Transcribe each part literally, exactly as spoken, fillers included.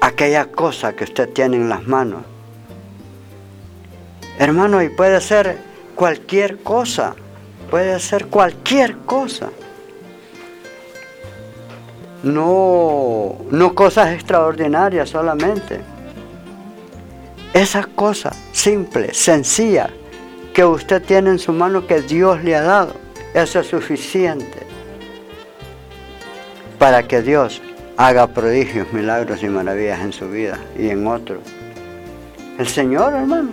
aquella cosa que usted tiene en las manos. Hermano, y puede ser cualquier cosa, puede ser cualquier cosa. No, no cosas extraordinarias solamente. Esa cosa simple, sencilla, que usted tiene en su mano, que Dios le ha dado, eso es suficiente para que Dios haga prodigios, milagros y maravillas en su vida y en otros. El Señor, hermano.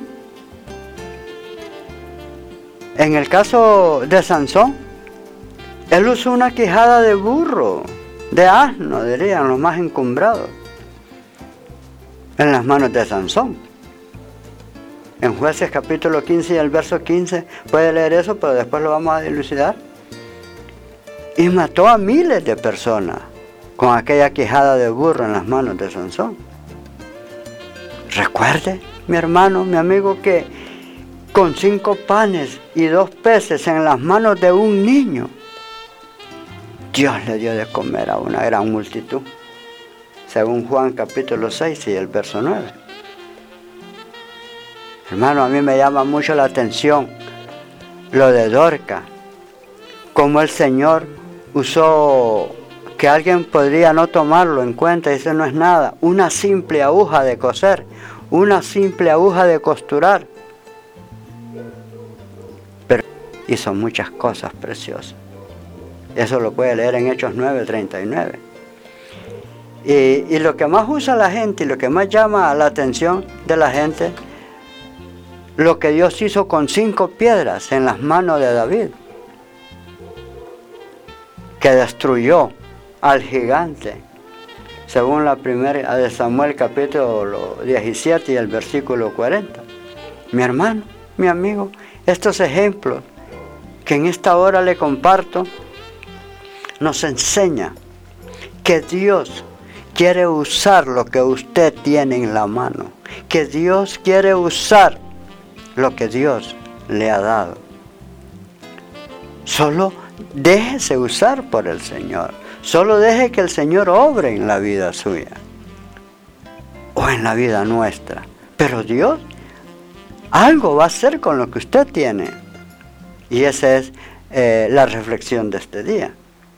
En el caso de Sansón, él usó una quijada de burro, de asno, dirían los más encumbrados, en las manos de Sansón. En Jueces capítulo quince y el verso quince, puede leer eso, pero después lo vamos a dilucidar. Y mató a miles de personas con aquella quijada de burro en las manos de Sansón. Recuerde, mi hermano, mi amigo, que con cinco panes y dos peces en las manos de un niño, Dios le dio de comer a una gran multitud, según Juan capítulo seis y el verso nueve. Hermano, a mí me llama mucho la atención lo de Dorcas, como el Señor usó, que alguien podría no tomarlo en cuenta, y eso no es nada, una simple aguja de coser, una simple aguja de costurar, pero hizo muchas cosas preciosas. Eso lo puede leer en Hechos nueve, treinta y nueve. Y, y lo que más usa la gente, y lo que más llama la atención de la gente, lo que Dios hizo con cinco piedras en las manos de David, que destruyó al gigante, según la primera de Samuel capítulo diecisiete y el versículo cuarenta. Mi hermano, mi amigo, estos ejemplos que en esta hora le comparto, nos enseña que Dios quiere usar lo que usted tiene en la mano, que Dios quiere usar lo que Dios le ha dado. Solo déjese usar por el Señor, solo deje que el Señor obre en la vida suya o en la vida nuestra, pero Dios algo va a hacer con lo que usted tiene, y esa es eh, la reflexión de este día.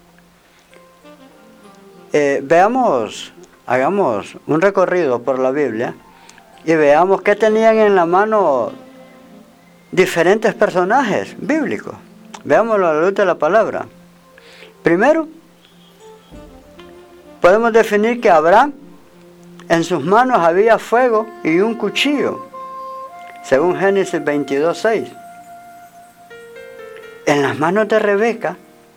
Eh, veamos, hagamos un recorrido por la Biblia y veamos qué tenían en la mano diferentes personajes bíblicos. Veámoslo a la luz de la palabra. Primero, podemos definir que Abraham, en sus manos había fuego y un cuchillo, según Génesis veintidós, seis. En las manos de Rebeca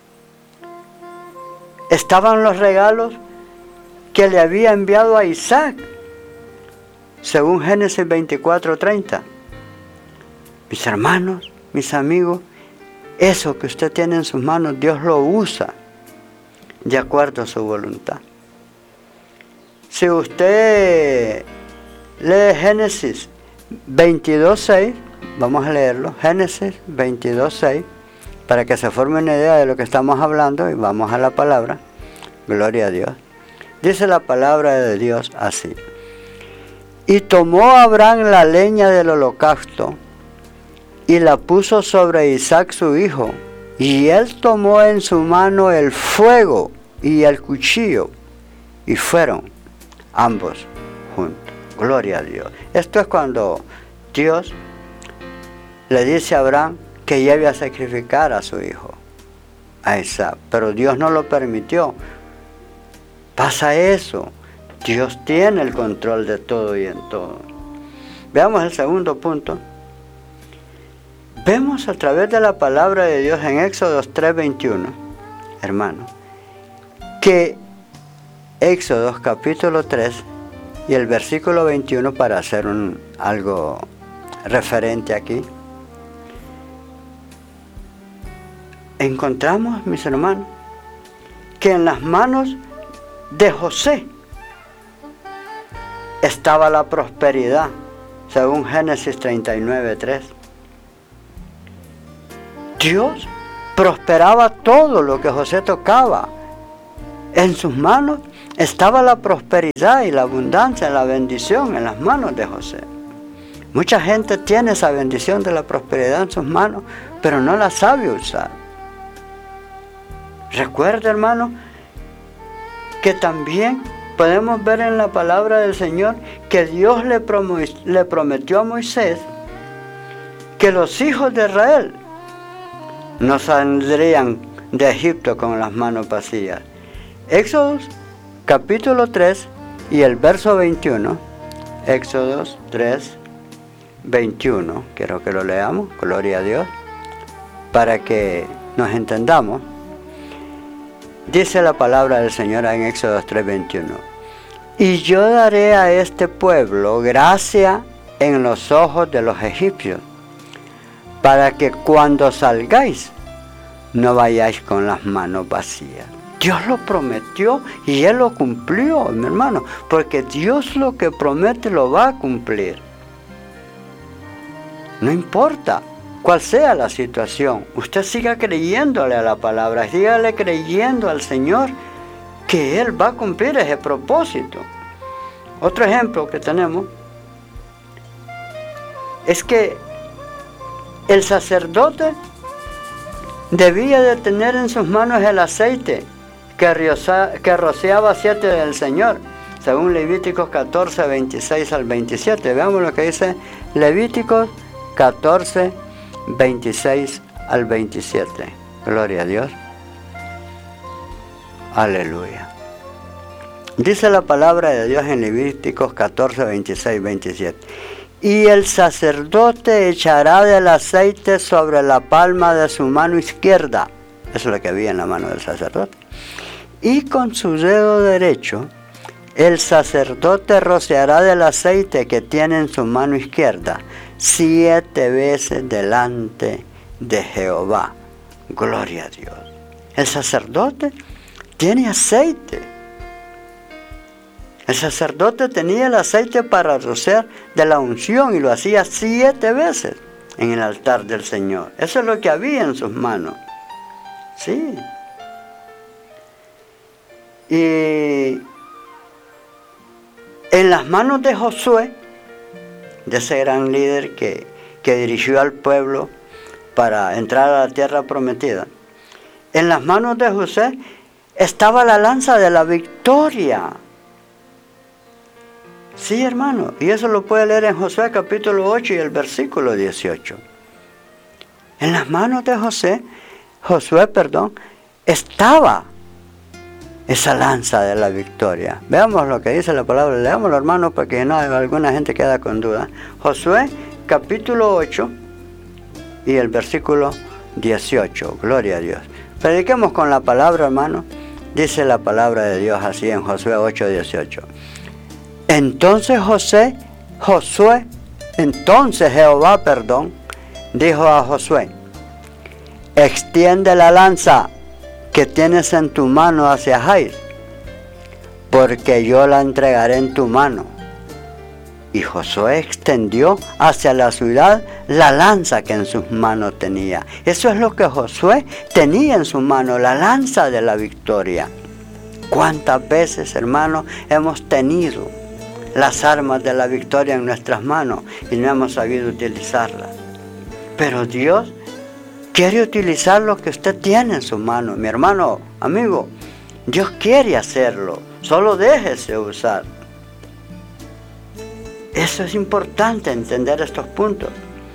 estaban los regalos que le había enviado a Isaac, según Génesis veinticuatro, treinta. Mis hermanos, mis amigos, eso que usted tiene en sus manos, Dios lo usa de acuerdo a su voluntad. Si usted lee Génesis veintidós, seis, vamos a leerlo, Génesis veintidós, seis, para que se forme una idea de lo que estamos hablando, y vamos a la palabra. Gloria a Dios. Dice la palabra de Dios así: y tomó Abraham la leña del holocausto y la puso sobre Isaac su hijo, y él tomó en su mano el fuego y el cuchillo, y fueron ambos juntos. Gloria a Dios. Esto es cuando Dios le dice a Abraham que ya iba a sacrificar a su hijo, a Isaac, pero Dios no lo permitió. Pasa eso. Dios tiene el control de todo y en todo. Veamos el segundo punto. Vemos a través de la palabra de Dios en Éxodo tres, veintiuno, hermano, que Éxodo capítulo tres y el versículo veintiuno, para hacer un, algo referente aquí, encontramos, mis hermanos, que en las manos de José estaba la prosperidad, según Génesis treinta y nueve, tres. Dios prosperaba todo lo que José tocaba. En sus manos estaba la prosperidad y la abundancia, la bendición en las manos de José. Mucha gente tiene esa bendición de la prosperidad en sus manos, pero no la sabe usar. Recuerda, hermano, que también podemos ver en la palabra del Señor que Dios le, le prometió a Moisés que los hijos de Israel no saldrían de Egipto con las manos vacías. Éxodo capítulo tres y el verso veintiuno. Éxodo tres, veintiuno. Quiero que lo leamos, gloria a Dios, para que nos entendamos. Dice la palabra del Señor en Éxodo tres, veintiuno. Y yo daré a este pueblo gracia en los ojos de los egipcios, para que cuando salgáis no vayáis con las manos vacías. Dios lo prometió y Él lo cumplió, mi hermano, porque Dios lo que promete lo va a cumplir. No importa cuál sea la situación, usted siga creyéndole a la palabra, sígale creyendo al Señor que Él va a cumplir ese propósito. Otro ejemplo que tenemos es que el sacerdote debía de tener en sus manos el aceite que, rociaba, que rociaba siete del Señor, según Levíticos catorce, veintiséis al veintisiete. Veamos lo que dice Levíticos catorce, veintiséis al veintisiete. Gloria a Dios. Aleluya. Dice la palabra de Dios en Levíticos catorce, veintiséis, veintisiete. Y el sacerdote echará del aceite sobre la palma de su mano izquierda. Eso es lo que había en la mano del sacerdote. Y con su dedo derecho, el sacerdote rociará del aceite que tiene en su mano izquierda siete veces delante de Jehová. Gloria a Dios. El sacerdote tiene aceite. El sacerdote tenía el aceite para rociar de la unción y lo hacía siete veces en el altar del Señor. Eso es lo que había en sus manos. Sí. Y en las manos de Josué, de ese gran líder que, que dirigió al pueblo para entrar a la tierra prometida, en las manos de José estaba la lanza de la victoria. Sí, hermano, y eso lo puede leer en Josué capítulo ocho y el versículo dieciocho. En las manos de José, Josué, perdón, estaba esa lanza de la victoria. Veamos lo que dice la palabra, leámoslo, hermano, porque no, alguna gente queda con duda. Josué capítulo ocho y el versículo dieciocho. Gloria a Dios. Prediquemos con la palabra, hermano. Dice la palabra de Dios así en Josué ocho, dieciocho. Entonces José, Josué, entonces Jehová, perdón, dijo a Josué: extiende la lanza que tienes en tu mano hacia Jair, porque yo la entregaré en tu mano. Y Josué extendió hacia la ciudad la lanza que en sus manos tenía. Eso es lo que Josué tenía en su mano, la lanza de la victoria. ¿Cuántas veces, hermano, hemos tenido las armas de la victoria en nuestras manos y no hemos sabido utilizarlas? Pero Dios quiere utilizar lo que usted tiene en su mano, mi hermano, amigo. Dios quiere hacerlo, solo déjese usar. Eso es importante, entender estos puntos.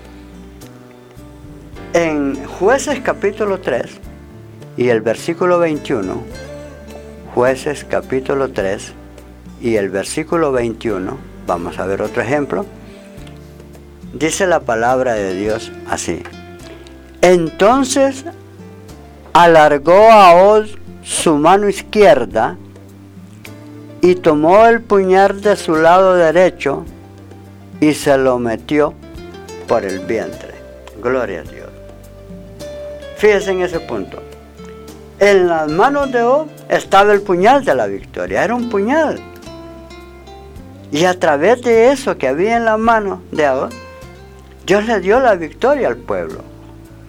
En Jueces capítulo tres y el versículo veintiuno, Jueces capítulo tres y el versículo veintiuno, vamos a ver otro ejemplo. Dice la palabra de Dios así: entonces alargó Ahod su mano izquierda y tomó el puñal de su lado derecho y se lo metió por el vientre. Gloria a Dios. Fíjense en ese punto. En las manos de Ahod estaba el puñal de la victoria. Era un puñal. Y a través de eso que había en la mano de Ahod, Dios le dio la victoria al pueblo.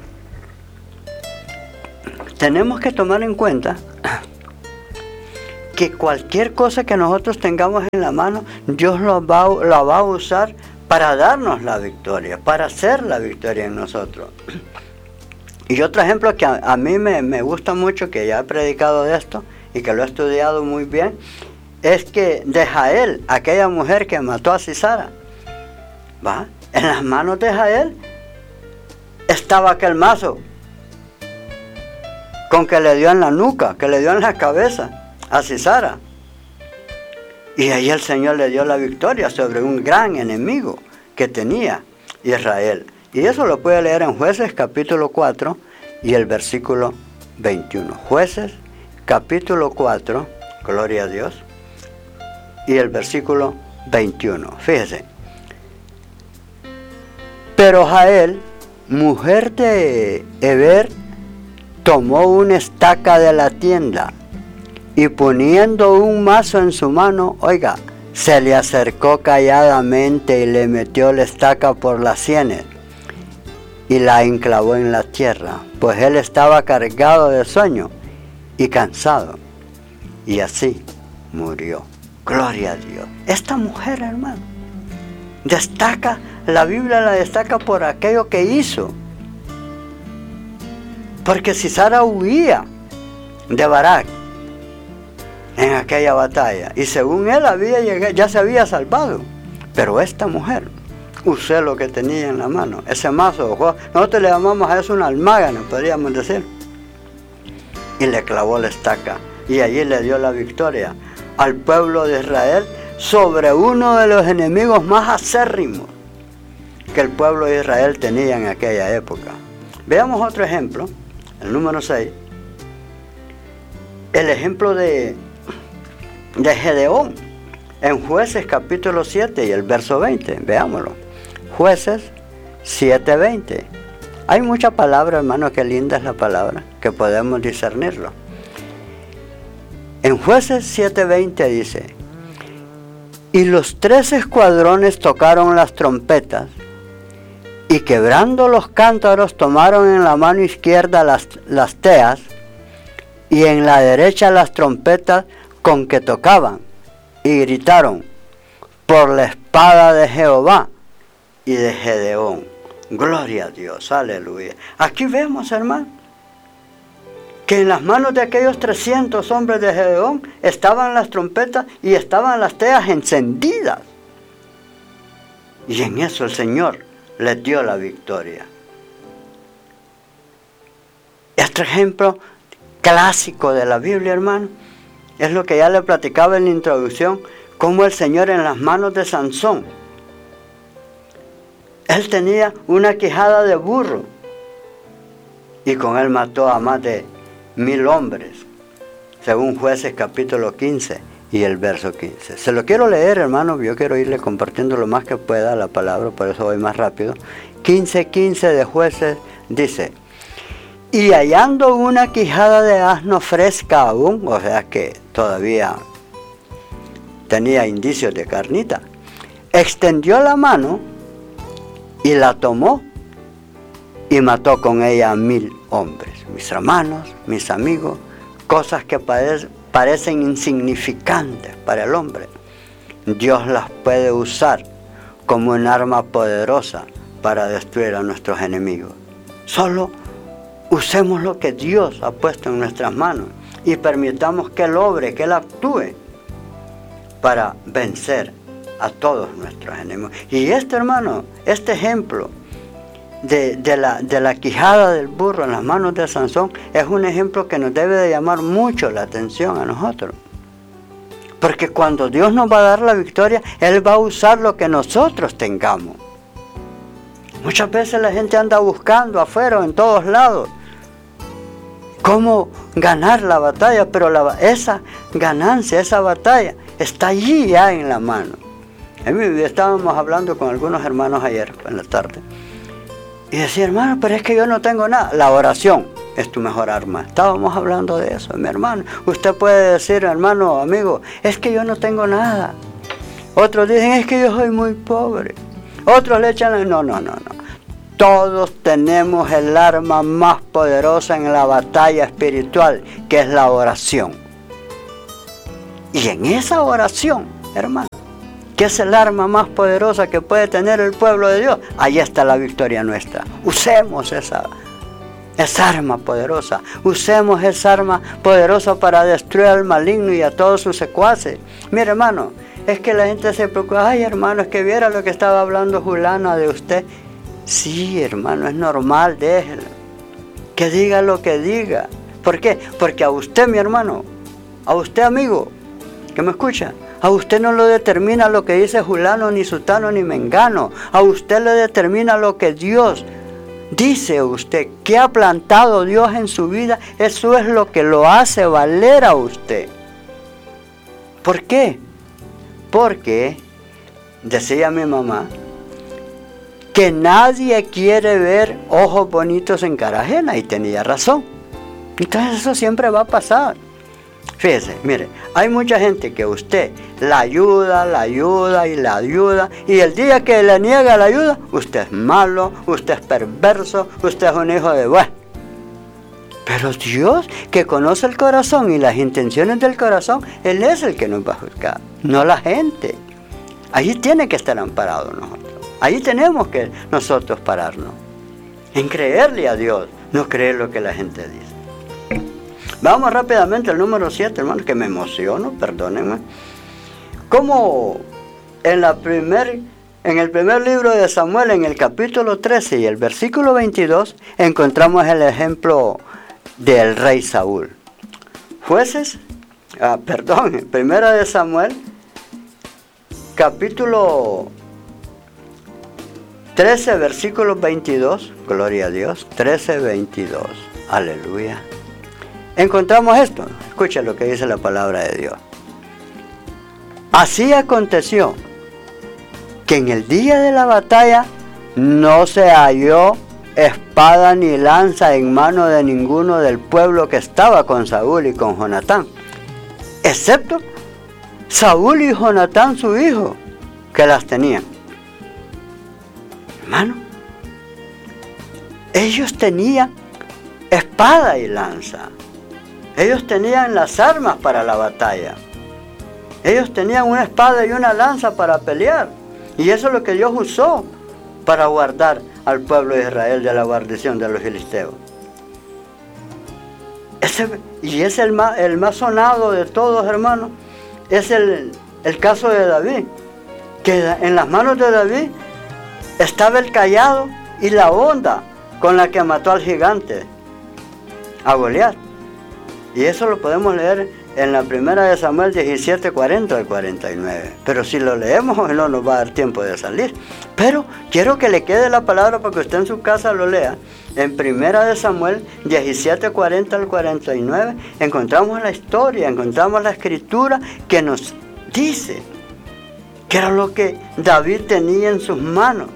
Tenemos que tomar en cuenta que cualquier cosa que nosotros tengamos en la mano, Dios lo va, lo va a usar para darnos la victoria, para hacer la victoria en nosotros. Y otro ejemplo que a, a mí me, me gusta mucho, que ya he predicado de esto y que lo he estudiado muy bien, es que de Jael, aquella mujer que mató a Sisara, ¿va? En las manos de Jael estaba aquel mazo con que le dio en la nuca, que le dio en la cabeza a Sisara. Y ahí el Señor le dio la victoria sobre un gran enemigo que tenía Israel. Y eso lo puede leer en Jueces capítulo cuatro y el versículo veintiuno. Jueces capítulo cuatro, gloria a Dios, y el versículo veintiuno. Fíjese. Pero Jael, mujer de Heber, tomó una estaca de la tienda y poniendo un mazo en su mano, oiga, se le acercó calladamente y le metió la estaca por las sienes y la enclavó en la tierra, pues él estaba cargado de sueño y cansado, y así murió. Gloria a Dios. Esta mujer, hermano, destaca, la Biblia la destaca por aquello que hizo. Porque Sisara huía de Barak en aquella batalla, y según él había llegado, ya se había salvado. Pero esta mujer usó lo que tenía en la mano, ese mazo. Nosotros le llamamos a eso una almágana, podríamos decir. Y le clavó la estaca, y allí le dio la victoria al pueblo de Israel sobre uno de los enemigos más acérrimos que el pueblo de Israel tenía en aquella época. Veamos otro ejemplo, el número seis. El ejemplo de, de Gedeón, en Jueces capítulo siete y el verso veinte. Veámoslo. Jueces siete, veinte. Hay mucha palabra, hermano, que linda es la palabra, que podemos discernirlo. En Jueces siete, veinte dice: y los tres escuadrones tocaron las trompetas, y quebrando los cántaros tomaron en la mano izquierda las, las teas, y en la derecha las trompetas con que tocaban, y gritaron: por la espada de Jehová y de Gedeón. Gloria a Dios, aleluya. Aquí vemos, hermano, que en las manos de aquellos trescientos hombres de Gedeón estaban las trompetas y estaban las teas encendidas. Y en eso el Señor les dio la victoria. Este ejemplo clásico de la Biblia, hermano, es lo que ya le platicaba en la introducción, como el Señor en las manos de Sansón. Él tenía una quijada de burro y con él mató a más de mil hombres, según Jueces capítulo quince y el verso quince. Se lo quiero leer, hermano, yo quiero irle compartiendo lo más que pueda la palabra, por eso voy más rápido. quince, quince de Jueces dice: y hallando una quijada de asno fresca aún, o sea que todavía tenía indicios de carnita, extendió la mano y la tomó y mató con ella a mil hombres. Mis hermanos, mis amigos, cosas que parece, parecen insignificantes para el hombre, Dios las puede usar como un arma poderosa para destruir a nuestros enemigos. Solo usemos lo que Dios ha puesto en nuestras manos y permitamos que Él obre, que Él actúe para vencer a todos nuestros enemigos. Y este, hermano, este ejemplo de, de, la, de la quijada del burro en las manos de Sansón es un ejemplo que nos debe de llamar mucho la atención a nosotros. Porque cuando Dios nos va a dar la victoria, Él va a usar lo que nosotros tengamos. Muchas veces la gente anda buscando afuera, en todos lados, cómo ganar la batalla, pero la, esa ganancia, esa batalla, está allí ya en la mano. Estábamos hablando con algunos hermanos ayer en la tarde y decía: hermano, pero es que yo no tengo nada. La oración es tu mejor arma. Estábamos hablando de eso, mi hermano. Usted puede decir, hermano, amigo, es que yo no tengo nada. Otros dicen: es que yo soy muy pobre. Otros le echan, no, no, no, no. Todos tenemos el arma más poderosa en la batalla espiritual, que es la oración. Y en esa oración, hermano, que es el arma más poderosa que puede tener el pueblo de Dios, ahí está la victoria nuestra. Usemos esa, esa arma poderosa. Usemos esa arma poderosa para destruir al maligno y a todos sus secuaces. Mire, hermano, es que la gente se preocupa. Ay, hermano, es que viera lo que estaba hablando Julana de usted. Sí, hermano, es normal, déjelo. Que diga lo que diga. ¿Por qué? Porque a usted, mi hermano, a usted, amigo, que me escucha, a usted no lo determina lo que dice Julano, ni Sutano, ni Mengano. A usted le determina lo que Dios dice usted. ¿Qué ha plantado Dios en su vida? Eso es lo que lo hace valer a usted. ¿Por qué? Porque, decía mi mamá, que nadie quiere ver ojos bonitos en cara ajena, y tenía razón. Entonces eso siempre va a pasar. Fíjese, mire, hay mucha gente que usted la ayuda, la ayuda y la ayuda, y el día que le niega la ayuda, usted es malo, usted es perverso, usted es un hijo de bueno. Pero Dios, que conoce el corazón y las intenciones del corazón, Él es el que nos va a juzgar, no la gente. Allí tiene que estar amparado nosotros. Allí tenemos que nosotros pararnos, en creerle a Dios, no creer lo que la gente dice. Vamos rápidamente al número siete, hermano, que me emociono, perdónenme. Como en, la primer, en el primer libro de Samuel, en el capítulo trece y el versículo veintidós, encontramos el ejemplo del rey Saúl. Jueces, ah, perdón, primera de Samuel, capítulo trece, versículo veintidós, gloria a Dios, trece, veintidós, aleluya. Encontramos esto, escucha lo que dice la palabra de Dios. Así aconteció que en el día de la batalla no se halló espada ni lanza en mano de ninguno del pueblo que estaba con Saúl y con Jonatán, excepto Saúl y Jonatán su hijo, que las tenían. Hermano, ellos tenían espada y lanza. Ellos tenían las armas para la batalla. Ellos tenían una espada y una lanza para pelear. Y eso es lo que Dios usó para guardar al pueblo de Israel de la guarnición de los filisteos. Ese, y es el más, el más sonado de todos, hermanos. Es el, el caso de David. Que en las manos de David estaba el cayado y la honda con la que mató al gigante, a Goliat. Y eso lo podemos leer en la primera de Samuel diecisiete, cuarenta al cuarenta y nueve. Pero si lo leemos, no nos va a dar tiempo de salir. Pero quiero que le quede la palabra para que usted en su casa lo lea. En primera de Samuel diecisiete, cuarenta al cuarenta y nueve, encontramos la historia, encontramos la escritura que nos dice que era lo que David tenía en sus manos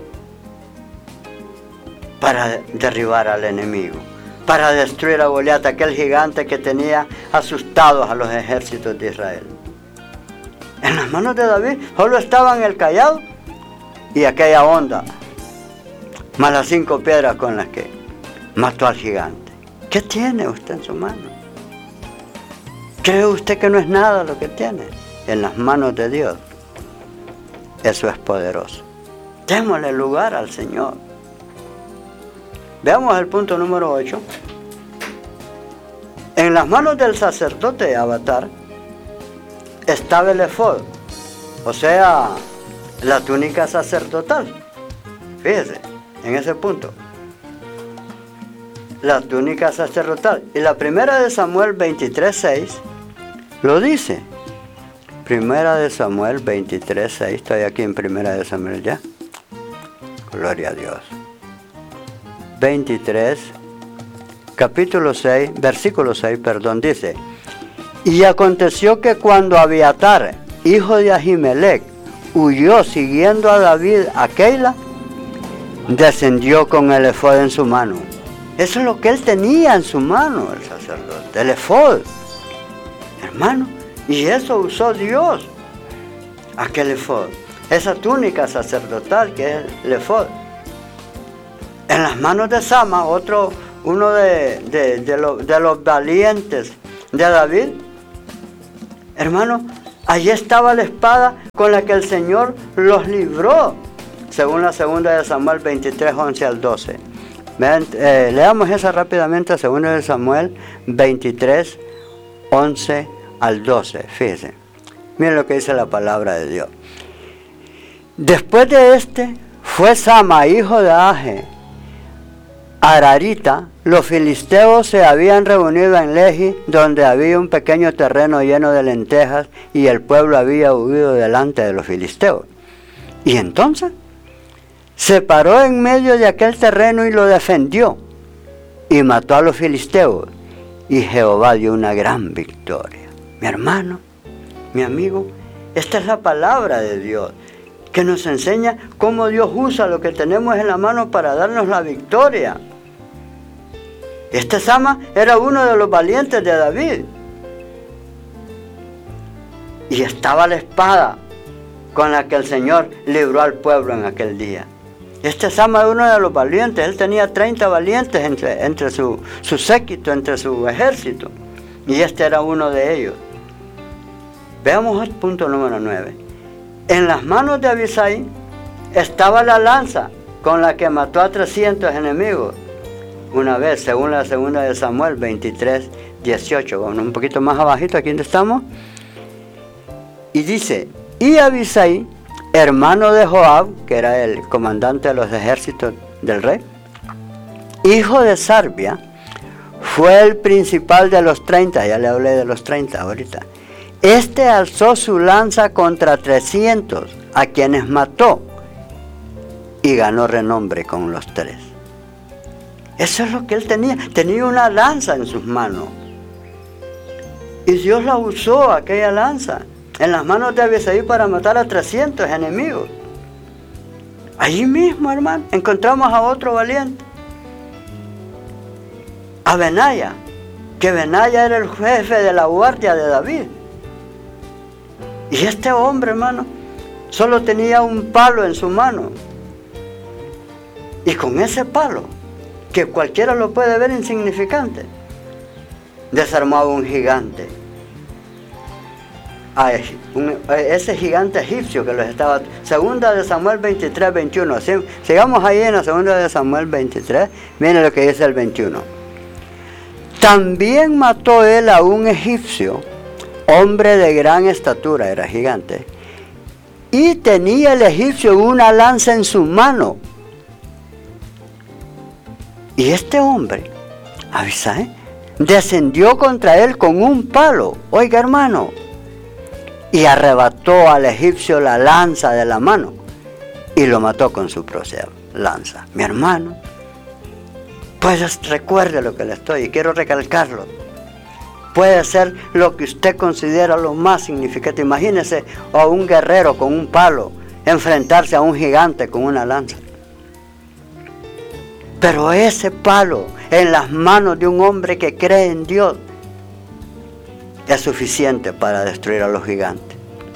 para derribar al enemigo, para destruir a Goliat, aquel gigante que tenía asustados a los ejércitos de Israel. En las manos de David solo estaban el cayado y aquella honda, más las cinco piedras con las que mató al gigante. ¿Qué tiene usted en su mano? ¿Cree usted que no es nada lo que tiene? En las manos de Dios, eso es poderoso. Démosle lugar al Señor. Veamos el punto número ocho. En las manos del sacerdote Abiatar estaba el efod, o sea, la túnica sacerdotal. Fíjese, en ese punto. La túnica sacerdotal. Y la primera de Samuel veintitrés, seis lo dice. Primera de Samuel veintitrés, seis. Estoy aquí en primera de Samuel ya. Gloria a Dios. veintitrés, capítulo seis, versículo seis, perdón, dice: y aconteció que cuando Abiatar, hijo de Ahimelech, huyó siguiendo a David a Keila, descendió con el efod en su mano. Eso es lo que él tenía en su mano, el sacerdote, el efod, hermano, y eso usó Dios, aquel efod, esa túnica sacerdotal que es el efod. En las manos de Sama, otro, uno de, de, de, lo, de los valientes de David, Hermano, allí estaba la espada con la que el Señor los libró, según la segunda de Samuel veintitrés, once al doce. Vean, eh, leamos esa rápidamente, segunda de Samuel veintitrés, once al doce. Fíjense, miren lo que dice la palabra de Dios. Después de este, fue Sama, hijo de Age, Ararita. Los filisteos se habían reunido en Lehi, donde había un pequeño terreno lleno de lentejas, y el pueblo había huido delante de los filisteos. Y entonces se paró en medio de aquel terreno y lo defendió, y mató a los filisteos, y Jehová dio una gran victoria. Mi hermano, mi amigo, esta es la palabra de Dios, que nos enseña cómo Dios usa lo que tenemos en la mano para darnos la victoria. Este Sama era uno de los valientes de David. Y estaba la espada con la que el Señor libró al pueblo en aquel día. Este Sama era uno de los valientes. Él tenía treinta valientes entre, entre su, su séquito, entre su ejército. Y este era uno de ellos. Veamos el punto número nueve. En las manos de Abisai estaba la lanza con la que mató a trescientos enemigos. Una vez, según la segunda de Samuel veintitrés, dieciocho. Bueno, un poquito más abajito, aquí donde estamos. Y dice, y Abisai, hermano de Joab, que era el comandante de los ejércitos del rey, hijo de Sarbia, fue el principal de los treinta, ya le hablé de los treinta ahorita. Este alzó su lanza contra trescientos, a quienes mató, y ganó renombre con los tres. Eso es lo que él tenía. Tenía una lanza en sus manos. Y Dios la usó, aquella lanza, en las manos de Abisai para matar a trescientos enemigos. Allí mismo, hermano, encontramos a otro valiente. A Benaya, que Benaya era el jefe de la guardia de David. Y este hombre, hermano, solo tenía un palo en su mano. Y con ese palo, que cualquiera lo puede ver insignificante, desarmó a un gigante. A ese gigante egipcio que los estaba... Segunda de Samuel veintitrés, veintiuno. Sigamos ahí en la segunda de Samuel veintitrés. Miren lo que dice el veintiuno. También mató él a un egipcio, hombre de gran estatura, era gigante, y tenía el egipcio una lanza en su mano. Y este hombre, Abisai, descendió contra él con un palo, oiga hermano, y arrebató al egipcio la lanza de la mano y lo mató con su propia lanza. Mi hermano, pues recuerde lo que le estoy y quiero recalcarlo. Puede ser lo que usted considera lo más significativo. Imagínese a un guerrero con un palo enfrentarse a un gigante con una lanza. Pero ese palo en las manos de un hombre que cree en Dios es suficiente para destruir a los gigantes.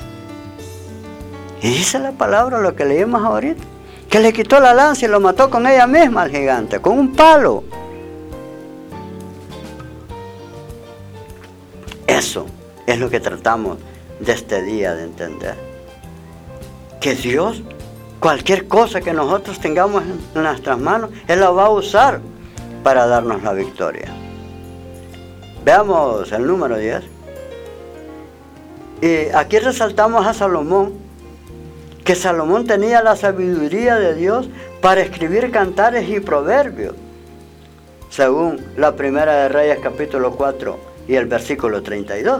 Y dice la palabra, lo que leímos ahorita, que le quitó la lanza y lo mató con ella misma al gigante, con un palo. Eso es lo que tratamos de este día de entender. Que Dios, cualquier cosa que nosotros tengamos en nuestras manos, Él la va a usar para darnos la victoria. Veamos el número diez. Y aquí resaltamos a Salomón, que Salomón tenía la sabiduría de Dios para escribir cantares y proverbios, según la Primera de Reyes capítulo cuatro y el versículo treinta y dos.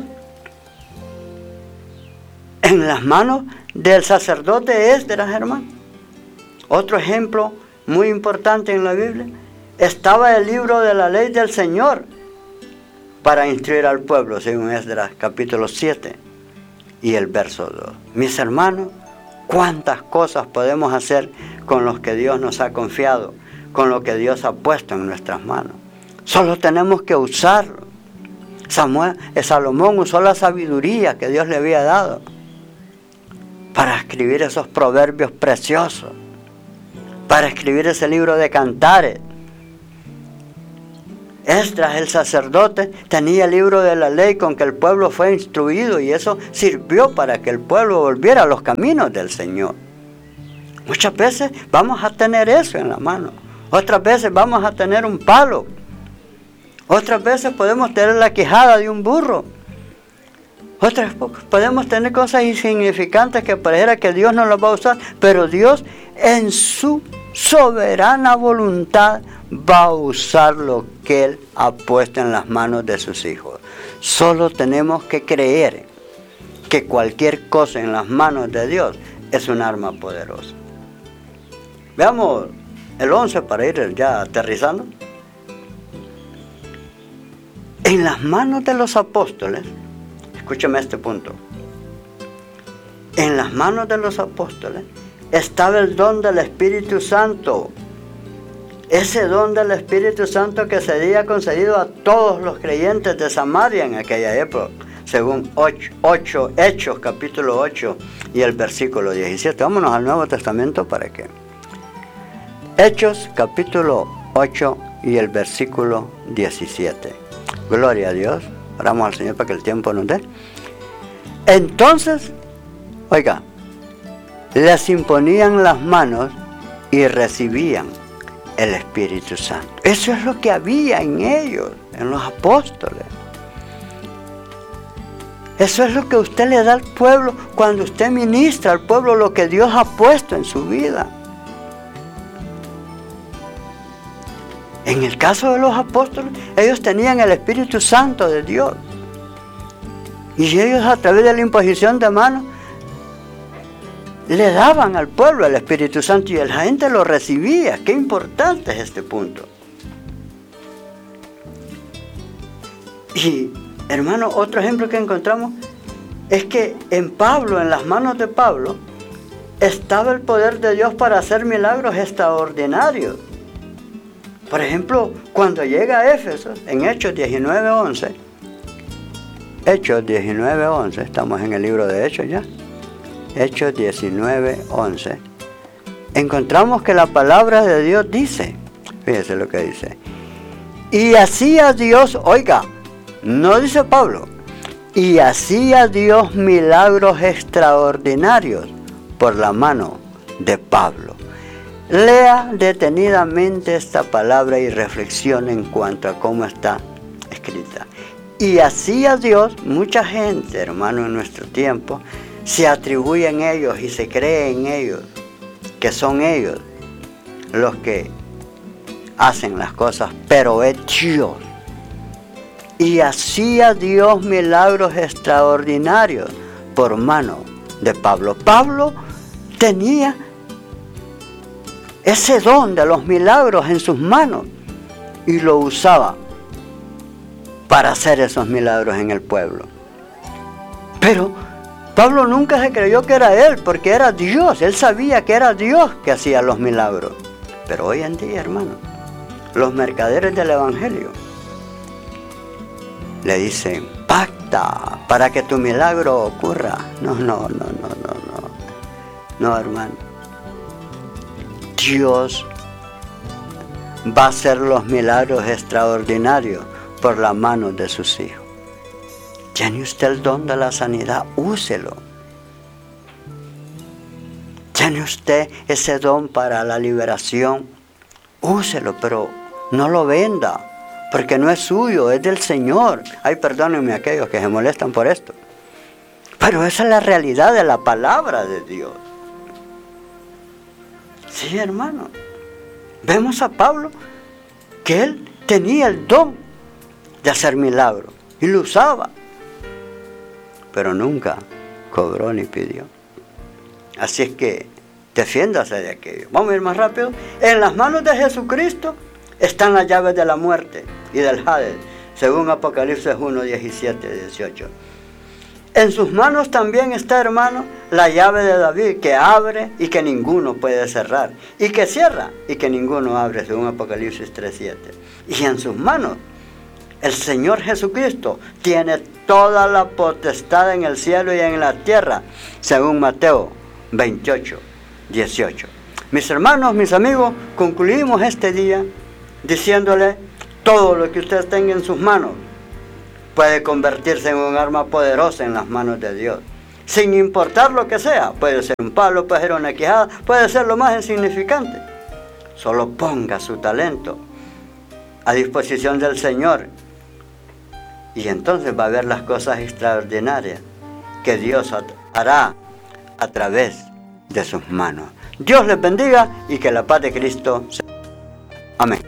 En las manos del sacerdote Esdras, hermano. Otro ejemplo muy importante en la Biblia, estaba el libro de la ley del Señor para instruir al pueblo, según Esdras capítulo siete y el verso dos. Mis hermanos, cuántas cosas podemos hacer con los que Dios nos ha confiado, con lo que Dios ha puesto en nuestras manos. Solo tenemos que usarlo. Samuel, Salomón usó la sabiduría que Dios le había dado para escribir esos proverbios preciosos, para escribir ese libro de cantares. Esdras, el sacerdote, tenía el libro de la ley con que el pueblo fue instruido, y eso sirvió para que el pueblo volviera a los caminos del Señor. Muchas veces vamos a tener eso en la mano. Otras veces vamos a tener un palo. Otras veces podemos tener la quijada de un burro. Otras podemos tener cosas insignificantes que pareciera que Dios no las va a usar, pero Dios en su soberana voluntad va a usar lo que Él ha puesto en las manos de sus hijos. Solo tenemos que creer que cualquier cosa en las manos de Dios es un arma poderosa. Veamos el once para ir ya aterrizando. En las manos de los apóstoles, escúchame este punto, en las manos de los apóstoles estaba el don del Espíritu Santo. Ese don del Espíritu Santo que se había concedido a todos los creyentes de Samaria en aquella época, según ocho, Hechos capítulo ocho y el versículo diecisiete. Vámonos al Nuevo Testamento para que. Hechos capítulo ocho y el versículo diecisiete. Gloria a Dios. Oramos al Señor para que el tiempo nos dé. Entonces, oiga, les imponían las manos y recibían el Espíritu Santo. Eso es lo que había en ellos, en los apóstoles. Eso es lo que usted le da al pueblo cuando usted ministra al pueblo lo que Dios ha puesto en su vida. En el caso de los apóstoles, ellos tenían el Espíritu Santo de Dios. Y ellos, a través de la imposición de manos, le daban al pueblo el Espíritu Santo y la gente lo recibía. Qué importante es este punto. Y, hermano, otro ejemplo que encontramos es que en Pablo, en las manos de Pablo, estaba el poder de Dios para hacer milagros extraordinarios. Por ejemplo, cuando llega a Éfeso, en Hechos diecinueve once, Hechos diecinueve once, estamos en el libro de Hechos ya, Hechos diecinueve once, encontramos que la palabra de Dios dice, fíjese lo que dice, y hacía Dios, oiga, no dice Pablo, y hacía Dios milagros extraordinarios por la mano de Pablo. Lea detenidamente esta palabra y reflexione en cuanto a cómo está escrita. Y así a Dios, mucha gente, hermano, en nuestro tiempo, se atribuye en ellos y se cree en ellos, que son ellos los que hacen las cosas, pero es Dios. Y hacía Dios milagros extraordinarios por mano de Pablo. Pablo tenía ese don de los milagros en sus manos y lo usaba para hacer esos milagros en el pueblo. Pero Pablo nunca se creyó que era él, porque era Dios. Él sabía que era Dios que hacía los milagros. Pero hoy en día, hermano, los mercaderes del Evangelio le dicen, pacta para que tu milagro ocurra. No, no, no, no, no, no. No, hermano. Dios va a hacer los milagros extraordinarios por la mano de sus hijos. ¿Tiene usted el don de la sanidad? Úselo. ¿Tiene usted ese don para la liberación? Úselo, pero no lo venda, porque no es suyo, es del Señor. Ay, perdónenme a aquellos que se molestan por esto. Pero esa es la realidad de la palabra de Dios. Sí, hermano. Vemos a Pablo que él tenía el don de hacer milagros y lo usaba, pero nunca cobró ni pidió. Así es que defiéndase de aquello. Vamos a ir más rápido. En las manos de Jesucristo están las llaves de la muerte y del Hades, según Apocalipsis uno, diecisiete, dieciocho. En sus manos también está, hermano, la llave de David, que abre y que ninguno puede cerrar, y que cierra y que ninguno abre, según Apocalipsis tres, siete. Y en sus manos, el Señor Jesucristo tiene toda la potestad en el cielo y en la tierra, según Mateo veintiocho, dieciocho. Mis hermanos, mis amigos, concluimos este día diciéndole Todo lo que usted tenga en sus manos puede convertirse en un arma poderosa en las manos de Dios. Sin importar lo que sea, puede ser un palo, puede ser una quijada, puede ser lo más insignificante. Solo ponga su talento a disposición del Señor y entonces va a ver las cosas extraordinarias que Dios hará a través de sus manos. Dios les bendiga y que la paz de Cristo sea. Amén.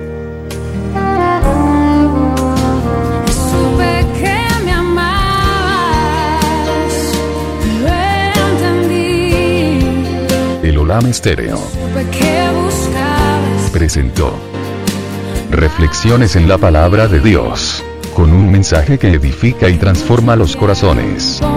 Supe que me amabas, lo entendí. El Olam Estéreo Supe que buscabas. presentó Reflexiones en la Palabra de Dios, con un mensaje que edifica y transforma los corazones.